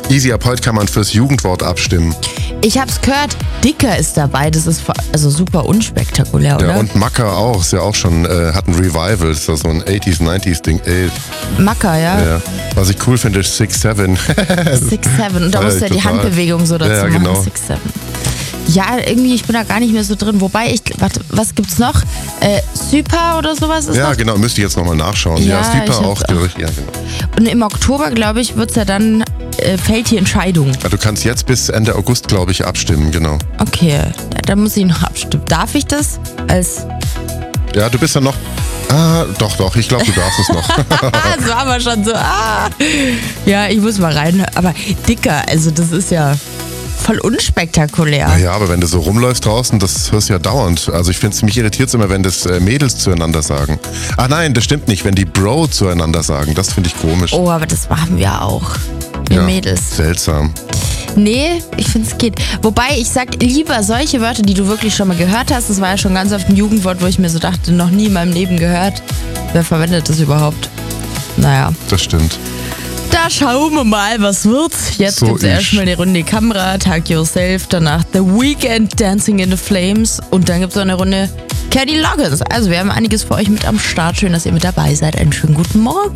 Easy, ab heute kann man fürs Jugendwort abstimmen. Ich hab's gehört, Dicker ist dabei, das ist also super unspektakulär, oder? Ja, und Macker auch, ist ja auch schon, hat ein Revival, ist ja so ein 80s, 90s Ding. Macker, ja? Ja. Was ich cool finde, ist 6-7. 6-7, und da musst du ja die total. Handbewegung so dazu Ja, machen, genau. 6-7. Ja, irgendwie, ich bin da gar nicht mehr so drin. Wobei, was gibt's noch? Sypa oder sowas ist Ja, noch? genau, müsste ich jetzt nochmal nachschauen. Ja, Ja, Super ich auch. hab's auch. Ja, genau. Und im Oktober, glaube ich, wird's ja dann, fällt die Entscheidung. Ja, du kannst jetzt bis Ende August, glaube ich, abstimmen, genau. Okay, da muss ich noch abstimmen. Darf ich das? Ja, du bist ja noch... Doch, ich glaube, du darfst es noch. Das war aber schon so, Ja, ich muss mal rein. Aber Dicker, also das ist ja voll unspektakulär. Ja, aber wenn du so rumläufst draußen, das hörst du ja dauernd. Also ich finde, mich irritiert es immer, wenn das Mädels zueinander sagen. Ach nein, das stimmt nicht, wenn die Bro zueinander sagen. Das finde ich komisch. Oh, aber das machen wir auch. Wir ja, Mädels. Seltsam. Nee, ich finde es geht. Wobei, ich sag lieber solche Wörter, die du wirklich schon mal gehört hast. Das war ja schon ganz oft ein Jugendwort, wo ich mir so dachte, noch nie in meinem Leben gehört. Wer verwendet das überhaupt? Naja. Das stimmt. Da schauen wir mal, was wird. Jetzt So gibt's erstmal die Runde Kamera, Tag Yourself, danach The Weeknd, Dancing in the Flames und dann gibt's noch eine Runde Kenny Loggins. Also wir haben einiges für euch mit am Start. Schön, dass ihr mit dabei seid. Einen schönen guten Morgen.